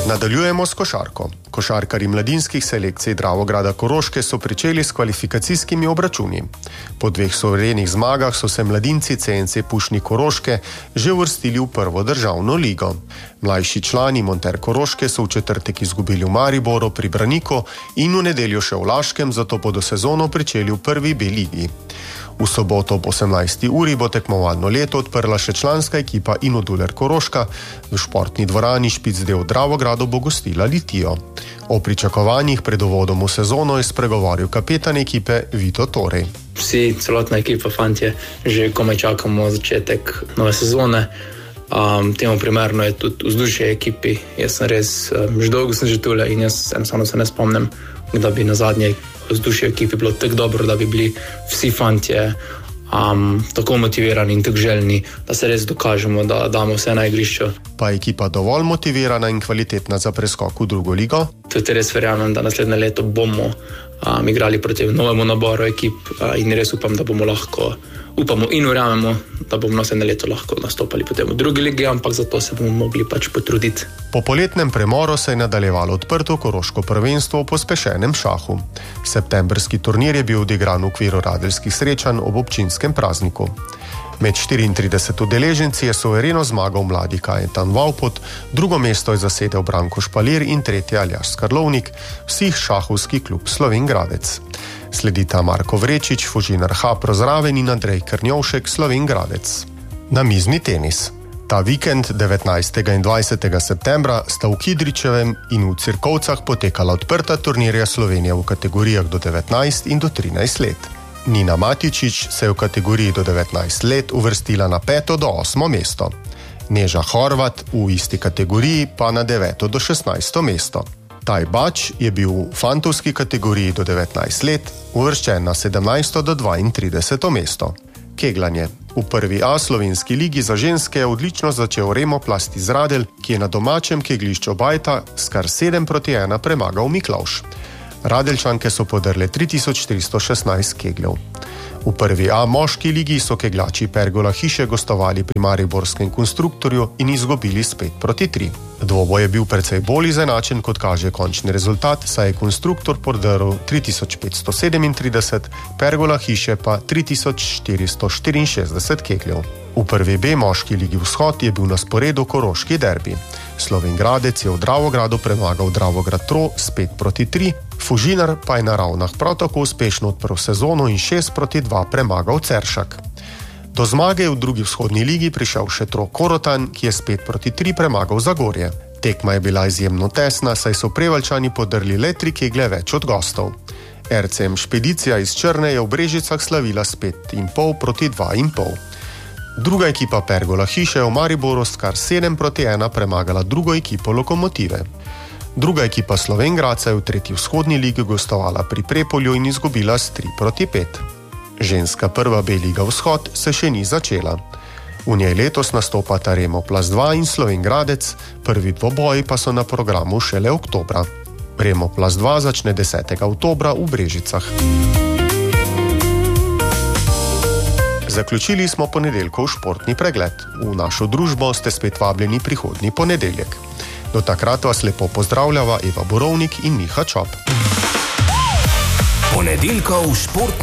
Nadaljujemo s košarko. Košarkarji mladinskih selekcij Dravograda Koroške so pričeli s kvalifikacijskimi obračuni. Po 2 suverenih zmagah so se mladinci CNC Pušnik Koroške že uvrstili v prvo državno ligo. Mlajši člani Monter Koroške so v četrtek izgubili v Mariboru pri Braniku in v nedeljo še v Laškem, zato bodo sezono pričeli v prvi B ligi. V soboto ob 18. uri bo tekmovalno leto odprla še članska ekipa Inoduler Koroška, v športni dvorani Špicdel Dravogradu bo gostila Litijo. O pričakovanjih pred uvodom v sezono je spregovoril kapetan ekipe Vito Torej. Vsi, celotna ekipa, fantje, že komaj čakamo začetek nove sezone. Temu primerno je tudi vzdušje ekipi. Jaz sem res, že dolgo sem že tule in jaz enostavno se ne spomnim, da bi na zadnje vzdušje ekipi bilo tako dobro, da bi bili vsi fantje tako motivirani in tako željni, da se res dokažemo, da damo vse na igrišču. Pa je ekipa dovolj motivirana in kvalitetna za preskok v drugo ligo? Tudi res verjamem, da naslednje leto bomo igrali proti novemu naboru ekip in res upam, da bomo lahko, upamo in verjamemo, da bomo naslednje leto lahko nastopali potem v drugi ligi, ampak zato se bomo mogli pač potruditi. Po poletnem premoru se je nadaljevalo odprto koroško prvenstvo v pospešenem šahu. Septembrski turnir je bil odigran v okviru radeljskih srečanj ob občinskem prazniku. Med 34 udeleženci je suvereno zmagal mladi Kajetan Vavpot, drugo mesto je zasedel Branko Špalir in tretji Aljaž Skarlovnik, vsih šahovski klub Slovenj Gradec. Sledita Marko Vrečič, Fužinar Hapro zraven in Andrej Krnjovšek, Slovenj Gradec. Namizni tenis. Ta vikend 19. in 20. septembra sta v Kidričevem in v Cirkovcah potekala odprta turnirja Slovenije v kategorijah do 19 in do 13 let. Nina Matičič se je v kategoriji do 19 let uvrstila na 5. do 8. mesto. Neža Horvat v isti kategoriji pa na 9. do 16. mesto. Taj Bač je bil v fantovski kategoriji do 19 let uvrščen na 17. do 32. mesto. Kegljanje. V prvi A slovenski ligi za ženske je odlično začel Remo Plast iz Radelj, ki je na domačem kegljišču Bajta s kar 7-1 premagal Miklavž. Radeljčanke so podrle 3416 kegljev. V prvi A moški ligi so kegljači Pergola Hiše gostovali pri mariborskem Konstruktorju in izgubili s 5-3. Dvoboj je bil precej bolj izenačen, kot kaže končni rezultat, saj je Konstruktor podrl 3537, Pergola Hiše pa 3464 kegljev. V prvi B moški ligi Vzhod je bil na sporedu koroški derbi. Slovenj Gradec je v Dravogradu premagal Dravograd Tro s 5-3, Fužinar pa je na Ravnah prav tako uspešno odprl sezono in 6-2 premagal Ceršak. Do zmage je v drugi vzhodni ligi prišel še Tro Korotan, ki je s 5-3 premagal Zagorje. Tekma je bila izjemno tesna, saj so Prevaljčani podrli le 3 keglje več od gostov. RCM Špedicija iz Črne je v Brežicah slavila s 5,5-2,5. Druga ekipa Pergola Hiše je v Mariboru s kar 7-1 premagala drugo ekipo Lokomotive. Druga ekipa Slovenj Gradca je v tretji vzhodni ligi gostovala pri Prepolju in izgubila s 3-5. Ženska prva B liga Vzhod se še ni začela. V njej letos nastopata Remo Plast 2 in Slovenj Gradec, prvi dvoboji pa so na programu šele oktobra. Remo Plast 2 začne 10. oktobra v Brežicah. Zaključili smo ponedeljkov športni pregled. V našo družbo ste spet vabljeni prihodnji ponedeljek. Do takrat vas lepo pozdravljava Eva Borovnik in Miha Čop. Ponedeljkov športni